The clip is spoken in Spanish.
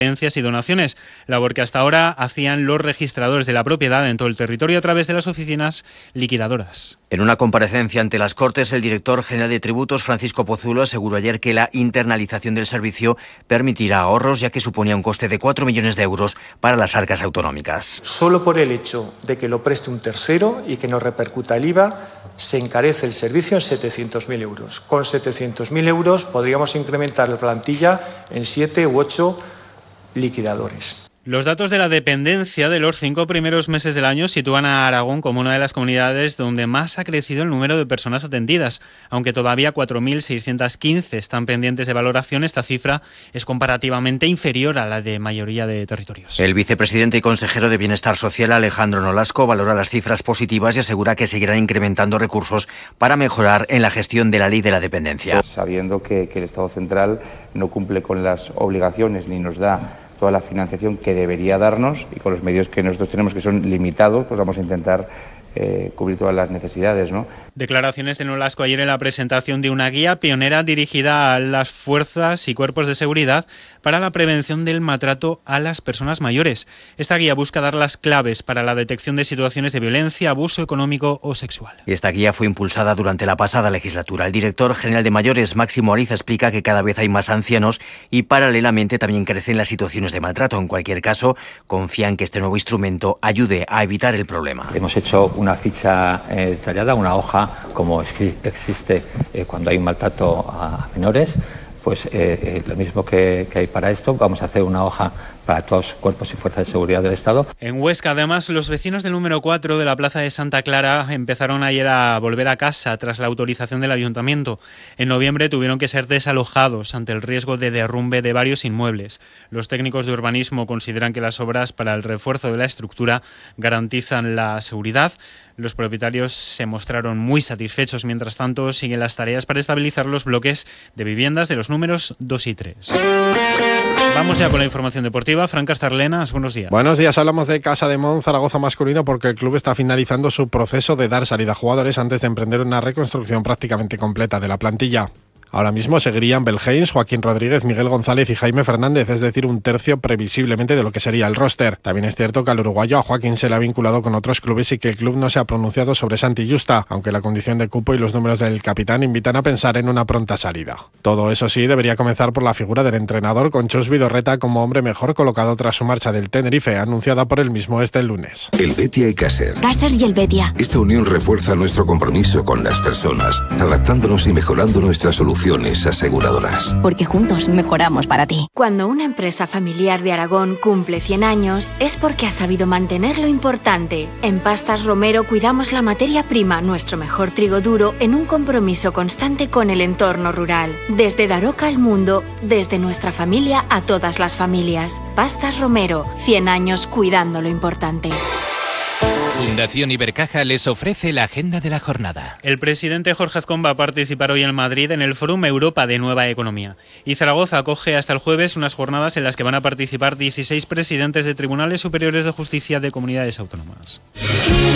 y donaciones, labor que hasta ahora hacían los registradores de la propiedad en todo el territorio a través de las oficinas liquidadoras. En una comparecencia ante las Cortes, el director general de Tributos, Francisco Pozuelo, aseguró ayer que la internalización del servicio permitirá ahorros, ya que suponía un coste de 4 millones de euros para las arcas autonómicas. Solo por el hecho de que lo preste un tercero y que no repercuta el IVA, se encarece el servicio en 700.000 euros. Con 700.000 euros podríamos incrementar la plantilla en 7 u 8 liquidadores. Los datos de la dependencia de los 5 primeros meses del año sitúan a Aragón como una de las comunidades donde más ha crecido el número de personas atendidas. Aunque todavía 4.615 están pendientes de valoración, esta cifra es comparativamente inferior a la de mayoría de territorios. El vicepresidente y consejero de Bienestar Social, Alejandro Nolasco, valora las cifras positivas y asegura que seguirán incrementando recursos para mejorar en la gestión de la ley de la dependencia. Sabiendo que el Estado central no cumple con las obligaciones ni nos da toda la financiación que debería darnos, y con los medios que nosotros tenemos, que son limitados, pues vamos a intentar cubrir todas las necesidades, ¿no? Declaraciones de Nolasco ayer en la presentación de una guía pionera dirigida a las fuerzas y cuerpos de seguridad para la prevención del maltrato a las personas mayores. Esta guía busca dar las claves para la detección de situaciones de violencia, abuso económico o sexual. Y esta guía fue impulsada durante la pasada legislatura. El director general de Mayores, Máximo Ariza, explica que cada vez hay más ancianos y paralelamente también crecen las situaciones de maltrato. En cualquier caso, confían que este nuevo instrumento ayude a evitar el problema. Hemos hecho una ficha detallada, una hoja, como existe cuando hay un maltrato a menores, pues lo mismo que hay para esto, vamos a hacer una hoja para todos los cuerpos y fuerzas de seguridad del Estado. En Huesca, además, los vecinos del número 4 de la Plaza de Santa Clara empezaron ayer a volver a casa tras la autorización del ayuntamiento. En noviembre tuvieron que ser desalojados ante el riesgo de derrumbe de varios inmuebles. Los técnicos de urbanismo consideran que las obras para el refuerzo de la estructura garantizan la seguridad. Los propietarios se mostraron muy satisfechos. Mientras tanto, siguen las tareas para estabilizar los bloques de viviendas de los números 2 y 3. Vamos ya con la información deportiva. Fran Castarlenas, buenos días. Buenos días, hablamos de Casa de Mon, Zaragoza masculino, porque el club está finalizando su proceso de dar salida a jugadores antes de emprender una reconstrucción prácticamente completa de la plantilla. Ahora mismo seguirían Belheims, Joaquín Rodríguez, Miguel González y Jaime Fernández, es decir, un tercio previsiblemente de lo que sería el roster. También es cierto que al uruguayo a Joaquín se le ha vinculado con otros clubes y que el club no se ha pronunciado sobre Santi Justa, aunque la condición de cupo y los números del capitán invitan a pensar en una pronta salida. Todo eso sí, debería comenzar por la figura del entrenador, con Chus Vidorreta como hombre mejor colocado tras su marcha del Tenerife, anunciada por él mismo este lunes. El Betia y Caser. Caser y el Betia. Esta unión refuerza nuestro compromiso con las personas, adaptándonos y mejorando nuestras soluciones aseguradoras. Porque juntos mejoramos para ti. Cuando una empresa familiar de Aragón cumple 100 años, es porque ha sabido mantener lo importante. En Pastas Romero cuidamos la materia prima, nuestro mejor trigo duro, en un compromiso constante con el entorno rural. Desde Daroca al mundo, desde nuestra familia a todas las familias. Pastas Romero, 100 años cuidando lo importante. Fundación Ibercaja les ofrece la agenda de la jornada. El presidente Jorge Azcón va a participar hoy en Madrid en el Fórum Europa de Nueva Economía. Y Zaragoza acoge hasta el jueves unas jornadas en las que van a participar 16 presidentes de tribunales superiores de justicia de comunidades autónomas.